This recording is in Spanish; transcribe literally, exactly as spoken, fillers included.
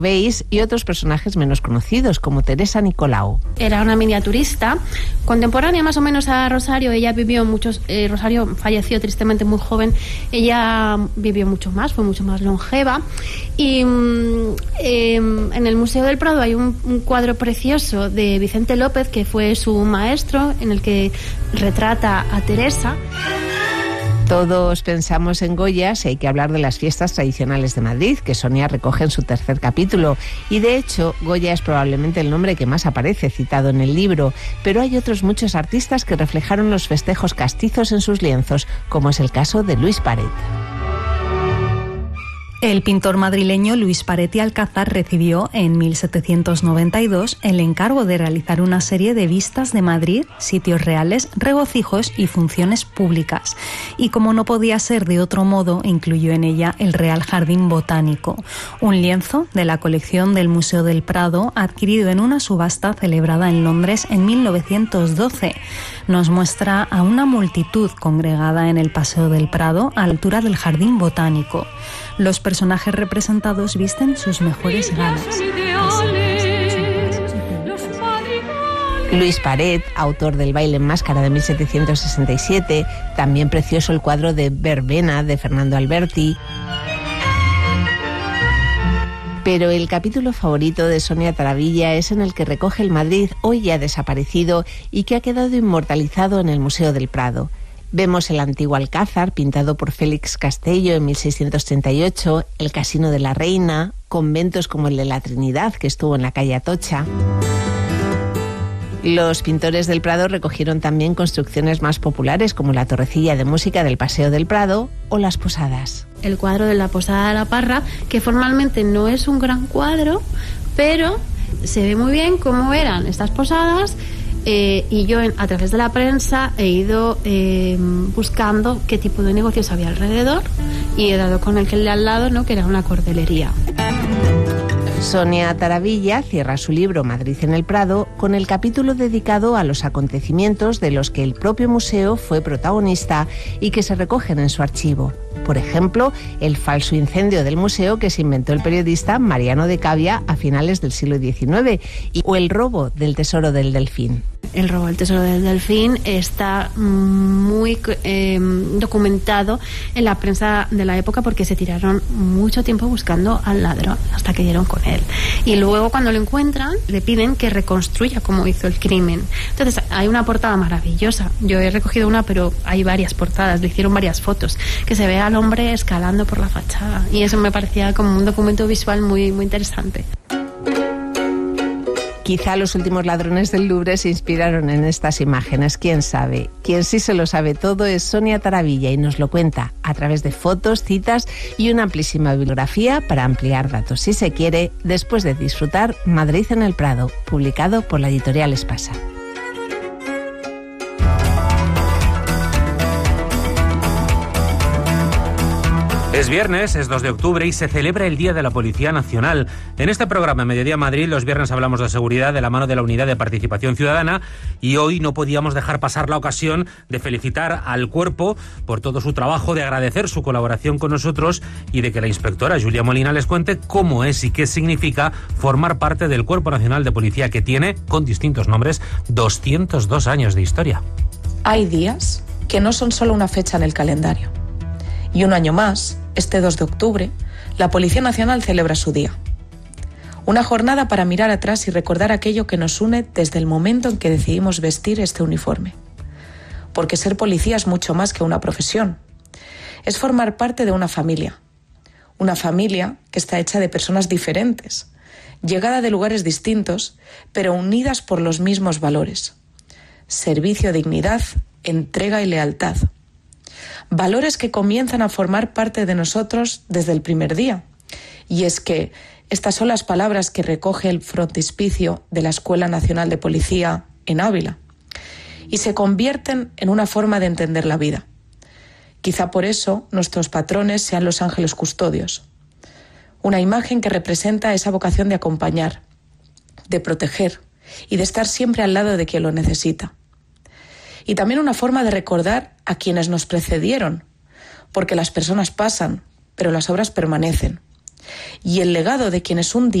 veis, y otros personajes menos conocidos, como Teresa Nicolau. Era una miniaturista contemporánea más o menos a Rosario. Ella vivió muchos... Eh, Rosario falleció tristemente muy joven. Ella vivió mucho más, fue mucho más longeva. Y eh, en el Museo del Prado hay un, un cuadro precioso de Vicente López, que fue su maestro, en el que retrata a Teresa. Todos pensamos en Goya si hay que hablar de las fiestas tradicionales de Madrid, que Sonia recoge en su tercer capítulo. Y de hecho, Goya es probablemente el nombre que más aparece citado en el libro, pero hay otros muchos artistas que reflejaron los festejos castizos en sus lienzos, como es el caso de Luis Paret. El pintor madrileño Luis Paret y Alcázar recibió en mil setecientos noventa y dos el encargo de realizar una serie de vistas de Madrid, sitios reales, regocijos y funciones públicas. Y como no podía ser de otro modo, incluyó en ella el Real Jardín Botánico, un lienzo de la colección del Museo del Prado adquirido en una subasta celebrada en Londres en mil novecientos doce. Nos muestra a una multitud congregada en el Paseo del Prado a altura del Jardín Botánico. Los personajes representados visten sus mejores galas. Luis Paret, autor del Baile en Máscara de mil setecientos sesenta y siete, también precioso el cuadro de Verbena de Fernando Alberti. Pero el capítulo favorito de Sonia Taravilla es en el que recoge el Madrid hoy ya desaparecido y que ha quedado inmortalizado en el Museo del Prado. Vemos el antiguo Alcázar, pintado por Félix Castello en mil seiscientos treinta y ocho, el Casino de la Reina, conventos como el de la Trinidad, que estuvo en la calle Atocha. Los pintores del Prado recogieron también construcciones más populares, como la Torrecilla de Música del Paseo del Prado o las Posadas. El cuadro de la Posada de la Parra, que formalmente no es un gran cuadro, pero se ve muy bien cómo eran estas posadas. Eh, y yo a través de la prensa he ido eh, buscando qué tipo de negocios había alrededor y he dado con el que el de al lado, ¿no?, que era una cordelería. Sonia Taravilla cierra su libro Madrid en el Prado con el capítulo dedicado a los acontecimientos de los que el propio museo fue protagonista y que se recogen en su archivo. Por ejemplo, el falso incendio del museo que se inventó el periodista Mariano de Cavia a finales del siglo diecinueve, y, o el robo del Tesoro del Delfín. El robo del Tesoro del Delfín está muy eh, documentado en la prensa de la época, porque se tiraron mucho tiempo buscando al ladrón hasta que dieron con él. Y luego, cuando lo encuentran, le piden que reconstruya cómo hizo el crimen. Entonces, hay una portada maravillosa. Yo he recogido una, pero hay varias portadas. Le hicieron varias fotos, que se ve al hombre escalando por la fachada. Y eso me parecía como un documento visual muy, muy interesante. Quizá los últimos ladrones del Louvre se inspiraron en estas imágenes, quién sabe. Quien sí se lo sabe todo es Sonia Taravilla y nos lo cuenta a través de fotos, citas y una amplísima bibliografía para ampliar datos, si se quiere, después de disfrutar Madrid en el Prado, publicado por la editorial Espasa. Es viernes, es dos de octubre y se celebra el Día de la Policía Nacional. En este programa Mediodía Madrid, los viernes hablamos de seguridad de la mano de la Unidad de Participación Ciudadana, y hoy no podíamos dejar pasar la ocasión de felicitar al cuerpo por todo su trabajo, de agradecer su colaboración con nosotros y de que la inspectora Julia Molina les cuente cómo es y qué significa formar parte del Cuerpo Nacional de Policía, que tiene, con distintos nombres, doscientos dos años de historia. Hay días que no son solo una fecha en el calendario. Y un año más, este dos de octubre, la Policía Nacional celebra su día. Una jornada para mirar atrás y recordar aquello que nos une desde el momento en que decidimos vestir este uniforme. Porque ser policía es mucho más que una profesión. Es formar parte de una familia. Una familia que está hecha de personas diferentes, llegada de lugares distintos, pero unidas por los mismos valores. Servicio, dignidad, entrega y lealtad. Valores que comienzan a formar parte de nosotros desde el primer día. Y es que estas son las palabras que recoge el frontispicio de la Escuela Nacional de Policía en Ávila. Y se convierten en una forma de entender la vida. Quizá por eso nuestros patrones sean los ángeles custodios. Una imagen que representa esa vocación de acompañar, de proteger y de estar siempre al lado de quien lo necesita. Y también una forma de recordar a quienes nos precedieron, porque las personas pasan, pero las obras permanecen. Y el legado de quienes un día